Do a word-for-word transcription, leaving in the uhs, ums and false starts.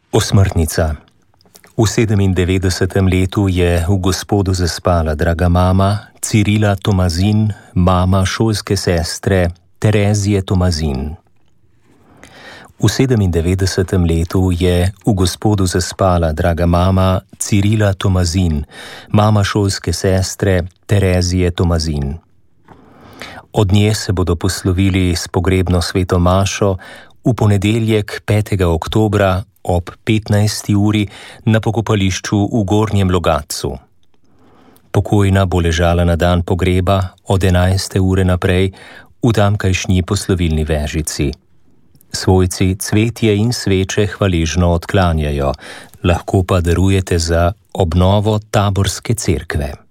Osmrtnica. V sedemindevetdesetem letu je v Gospodu zaspala draga mama Cirila Tomazin, mama šolske sestre Terezije Tomazin. V sedemindevetdesetem letu je v Gospodu zaspala draga mama Cirila Tomazin, mama šolske sestre Terezije Tomazin. Od nje se bodo poslovili s pogrebno sveto mašo v ponedeljek petega oktobra ob petnajsti uri na pokopališču v Gornjem Logatcu. Pokojna bo ležala na dan pogreba od enajste ure naprej v tamkajšnji poslovilni vežici. Svojci cvetje in sveče hvaležno odklanjajo, lahko pa darujete za obnovo Taborske cerkve.